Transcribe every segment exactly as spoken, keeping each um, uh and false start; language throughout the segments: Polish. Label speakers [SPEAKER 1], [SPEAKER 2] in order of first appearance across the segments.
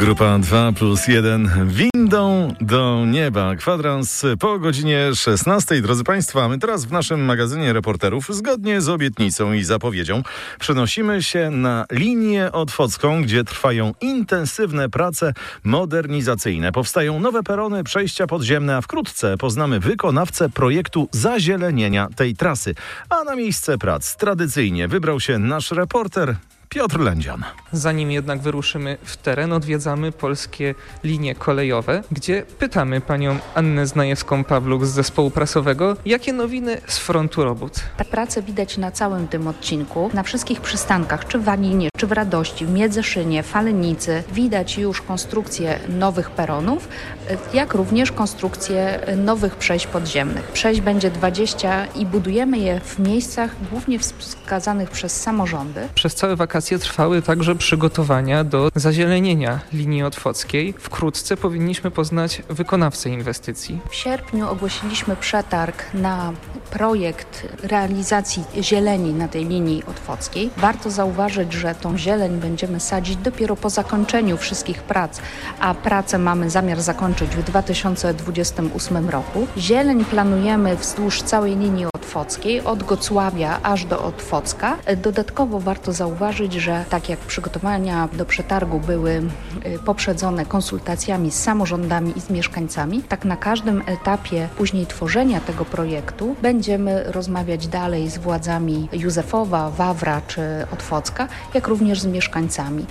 [SPEAKER 1] Grupa dwa plus jeden windą do nieba. Kwadrans po godzinie szesnastej. Drodzy Państwo, my teraz w naszym magazynie reporterów zgodnie z obietnicą i zapowiedzią przenosimy się na linię otwocką, gdzie trwają intensywne prace modernizacyjne. Powstają nowe perony, przejścia podziemne, a wkrótce poznamy wykonawcę projektu zazielenienia tej trasy. A na miejsce prac tradycyjnie wybrał się nasz reporter Piotr Lędzian.
[SPEAKER 2] Zanim jednak wyruszymy w teren, odwiedzamy polskie linie kolejowe, gdzie pytamy panią Annę Znajewską-Pawluk z zespołu prasowego, jakie nowiny z frontu robót.
[SPEAKER 3] Ta praca widać na całym tym odcinku, na wszystkich przystankach, czy w Walinie, czy w Radości, w Miedzeszynie, Falenicy. Widać już konstrukcję nowych peronów, jak również konstrukcję nowych przejść podziemnych. Przejść będzie dwadzieścia i budujemy je w miejscach głównie wskazanych przez samorządy.
[SPEAKER 2] Przez całe wakacje trwały także przygotowania do zazielenienia linii otwockiej. Wkrótce powinniśmy poznać wykonawcę inwestycji.
[SPEAKER 3] W sierpniu ogłosiliśmy przetarg na projekt realizacji zieleni na tej linii otwockiej. Warto zauważyć, że tą zieleń będziemy sadzić dopiero po zakończeniu wszystkich prac, a pracę mamy zamiar zakończyć w dwa tysiące dwudziestym ósmym roku. Zieleń planujemy wzdłuż całej linii otwockiej, od Gocławia aż do Otwocka. Dodatkowo warto zauważyć, że tak jak przygotowania do przetargu były poprzedzone konsultacjami z samorządami i z mieszkańcami, tak na każdym etapie później tworzenia tego projektu będziemy rozmawiać dalej z władzami Józefowa, Wawra czy Otwocka, jak również z mieszkańcami.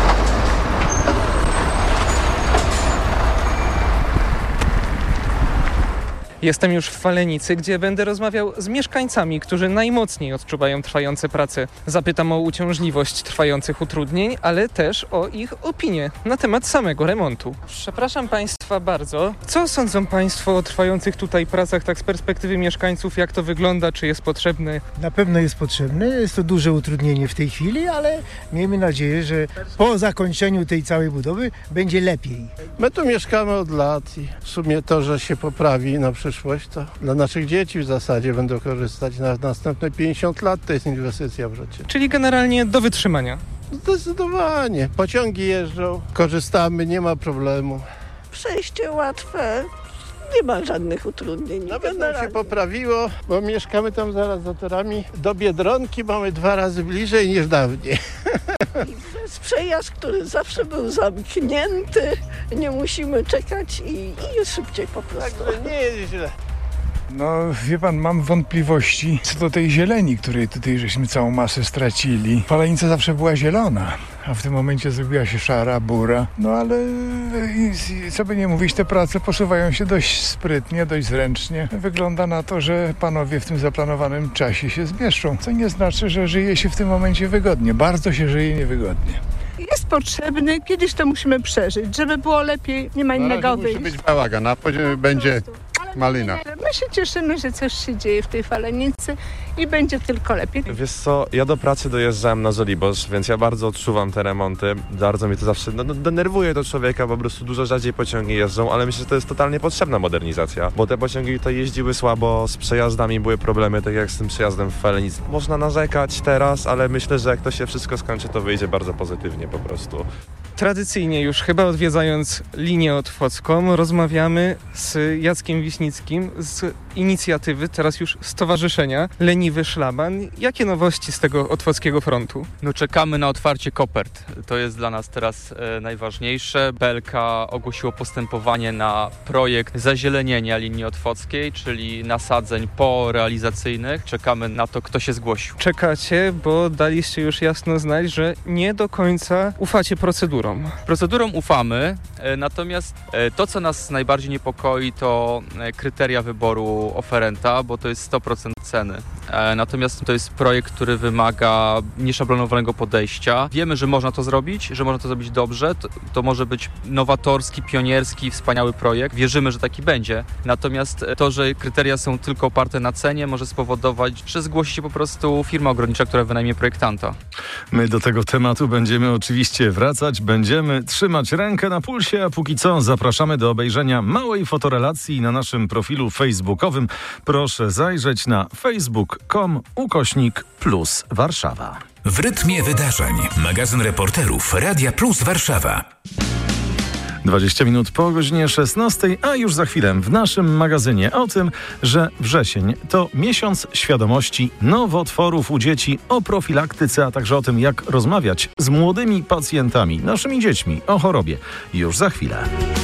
[SPEAKER 2] Jestem już w Falenicy, gdzie będę rozmawiał z mieszkańcami, którzy najmocniej odczuwają trwające prace. Zapytam o uciążliwość trwających utrudnień, ale też o ich opinię na temat samego remontu. Przepraszam Państwa bardzo. Co sądzą Państwo o trwających tutaj pracach, tak z perspektywy mieszkańców? Jak to wygląda? Czy jest potrzebny?
[SPEAKER 4] Na pewno jest potrzebny. Jest to duże utrudnienie w tej chwili, ale miejmy nadzieję, że po zakończeniu tej całej budowy będzie lepiej.
[SPEAKER 5] My tu mieszkamy od lat i w sumie to, że się poprawi na przyszłość, to dla naszych dzieci w zasadzie będą korzystać na następne pięćdziesiąt lat. To jest inwestycja w życie.
[SPEAKER 2] Czyli generalnie do wytrzymania.
[SPEAKER 5] Zdecydowanie. Pociągi jeżdżą, korzystamy, nie ma problemu.
[SPEAKER 6] Przejście łatwe, nie ma żadnych utrudnień.
[SPEAKER 5] Nawet nam się poprawiło, bo mieszkamy tam zaraz za torami. Do Biedronki mamy dwa razy bliżej niż dawniej.
[SPEAKER 6] I jest przejazd, który zawsze był zamknięty, nie musimy czekać i, i jest szybciej po prostu.
[SPEAKER 5] Także nie jest źle.
[SPEAKER 7] No wie pan, mam wątpliwości co do tej zieleni, której tutaj żeśmy całą masę stracili. Falenica zawsze była zielona, a w tym momencie zrobiła się szara, bura. No ale i, i, co by nie mówić, te prace posuwają się dość sprytnie, dość zręcznie. Wygląda na to, że panowie w tym zaplanowanym czasie się zmieszczą, co nie znaczy, że żyje się w tym momencie wygodnie. Bardzo się żyje niewygodnie.
[SPEAKER 8] Jest potrzebny, kiedyś to musimy przeżyć, żeby było lepiej, nie ma innego wyjścia.
[SPEAKER 9] Musi być bałagan, a później będzie malina.
[SPEAKER 8] My się cieszymy, że coś się dzieje w tej Falenicy i będzie tylko lepiej.
[SPEAKER 10] Wiesz co, ja do pracy dojeżdżałem na Żoliborz, więc ja bardzo odczuwam te remonty. Bardzo mnie to zawsze no, no, denerwuje do człowieka, po prostu dużo rzadziej pociągi jeżdżą, ale myślę, że to jest totalnie potrzebna modernizacja, bo te pociągi tutaj jeździły słabo, z przejazdami były problemy, tak jak z tym przejazdem w Falenicy. Można narzekać teraz, ale myślę, że jak to się wszystko skończy, to wyjdzie bardzo pozytywnie po prostu.
[SPEAKER 2] Tradycyjnie już chyba odwiedzając linię otwocką rozmawiamy z Jackiem Wiśnickim z inicjatywy, teraz już stowarzyszenia Leniwy Szlaban. Jakie nowości z tego otwockiego frontu?
[SPEAKER 11] No czekamy na otwarcie kopert. To jest dla nas teraz e, najważniejsze. B L K ogłosiło postępowanie na projekt zazielenienia linii otwockiej, czyli nasadzeń porealizacyjnych. Czekamy na to, kto się zgłosił.
[SPEAKER 2] Czekacie, bo daliście już jasno znać, że nie do końca ufacie procedurom.
[SPEAKER 11] Procedurom ufamy, e, natomiast e, to, co nas najbardziej niepokoi, to e, kryteria wyboru oferenta, bo to jest sto procent ceny. E, natomiast to jest projekt, który wymaga nieszablonowanego podejścia. Wiemy, że można to zrobić, że można to zrobić dobrze. To, to może być nowatorski, pionierski, wspaniały projekt. Wierzymy, że taki będzie. Natomiast to, że kryteria są tylko oparte na cenie, może spowodować, że zgłosi się po prostu firma ogrodnicza, która wynajmie projektanta.
[SPEAKER 1] My do tego tematu będziemy oczywiście wracać. Będziemy trzymać rękę na pulsie, a póki co zapraszamy do obejrzenia małej fotorelacji na naszym profilu facebookowym. Proszę zajrzeć na facebook kropka com ukośnik plus Warszawa.
[SPEAKER 12] W rytmie wydarzeń. Magazyn reporterów Radia Plus Warszawa.
[SPEAKER 1] dwadzieścia minut po godzinie szesnastej, a już za chwilę w naszym magazynie o tym, że wrzesień to miesiąc świadomości nowotworów u dzieci, o profilaktyce, a także o tym, jak rozmawiać z młodymi pacjentami, naszymi dziećmi, o chorobie. Już za chwilę.